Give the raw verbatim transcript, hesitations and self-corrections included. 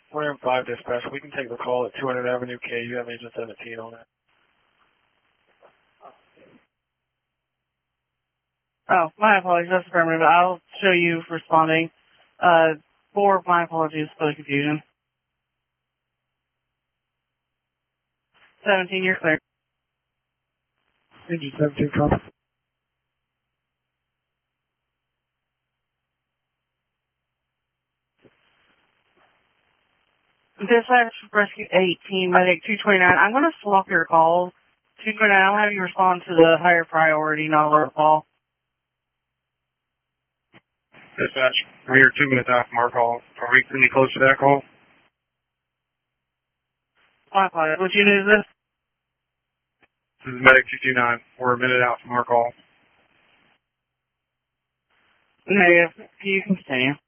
We're in five dispatch. We can take the call at two hundred Avenue K. You have Agent seventeen on it. Oh, my apologies. That's affirmative. I'll show you responding. Uh, four, my apologies for the confusion. seventeen, you're clear. Agent seventeen, copy. Dispatch Rescue eighteen, Medic two twenty-nine. I'm going to swap your calls. two twenty-nine, I'll have you respond to the higher priority, not alert call. Dispatch, we're here two minutes out from our call. Are we any close to that call? My apologies. What unit is this? This is Medic two two nine. We're a minute out from our call. Negative. You can continue.